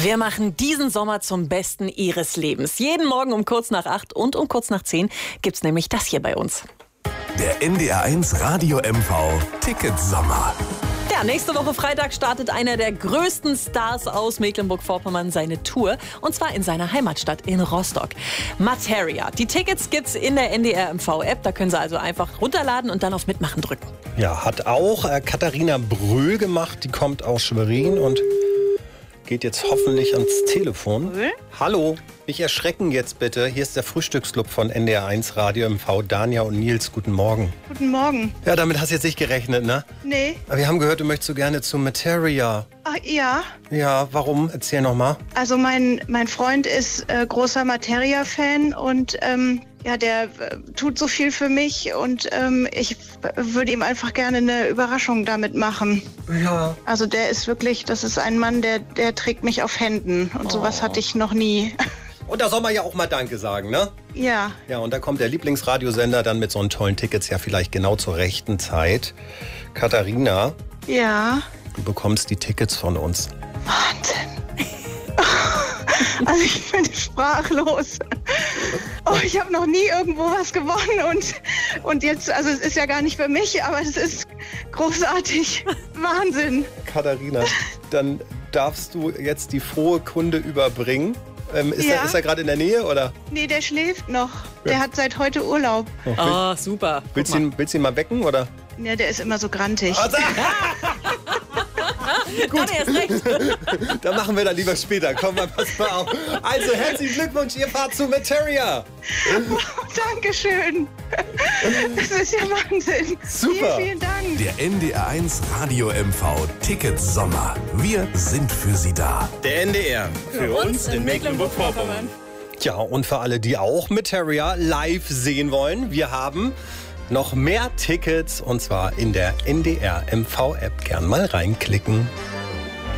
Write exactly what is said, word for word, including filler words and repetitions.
Wir machen diesen Sommer zum Besten Ihres Lebens. Jeden Morgen um kurz nach acht und um kurz nach zehn gibt's nämlich das hier bei uns. Der N D R eins Radio M V Ticketsommer. Ja, nächste Woche Freitag startet einer der größten Stars aus Mecklenburg-Vorpommern seine Tour. Und zwar in seiner Heimatstadt in Rostock. Materia. Die Tickets gibt's in der N D R M V-App. Da können Sie also einfach runterladen und dann auf Mitmachen drücken. Ja, hat auch äh, Katharina Bröhl gemacht. Die kommt aus Schwerin und geht jetzt hoffentlich ans Telefon. Bröhl? Hallo, nicht erschrecken jetzt bitte. Hier ist der Frühstücksclub von N D R eins Radio M V. Danja und Nils, guten Morgen. Guten Morgen. Ja, damit hast du jetzt nicht gerechnet, ne? Nee. Aber wir haben gehört, du möchtest so gerne zu Materia. Ach, ja. Ja, warum? Erzähl noch mal. Also mein, mein Freund ist äh, großer Materia-Fan und ähm, ja, der äh, tut so viel für mich und ähm, ich würde ihm einfach gerne eine Überraschung damit machen. Ja. Also der ist wirklich, das ist ein Mann, der, der trägt mich auf Händen und sowas hatte ich noch nie. Und da soll man ja auch mal Danke sagen, ne? Ja. Ja, und da kommt der Lieblingsradiosender dann mit so einen tollen Tickets ja vielleicht genau zur rechten Zeit. Katharina, Ja. du bekommst die Tickets von uns. Wahnsinn. Also ich bin sprachlos. Oh, ich habe noch nie irgendwo was gewonnen und, und jetzt, also es ist ja gar nicht für mich, aber es ist großartig. Wahnsinn. Katharina, dann darfst du jetzt die frohe Kunde überbringen. Ähm, ist, Ja. er, ist er gerade in der Nähe, oder? Nee, der schläft noch. Der hat seit heute Urlaub. Oh, super. Willst du ihn, willst du ihn mal wecken, oder? Ja, der ist immer so grantig. Also, Gut. Dann erst recht. dann machen wir das lieber später. Komm mal, pass mal auf. Also, herzlichen Glückwunsch, ihr fahrt zu Materia. Oh, Dankeschön. Das ist ja Wahnsinn. Super. Vielen, vielen Dank. Der N D R eins Radio M V Ticketsommer. Wir sind für Sie da. Der N D R. Für, uns in Mecklenburg-Vorpommern. Ja, und für alle, die auch Materia live sehen wollen, wir haben noch mehr Tickets und zwar in der N D R M V-App. Gern mal reinklicken.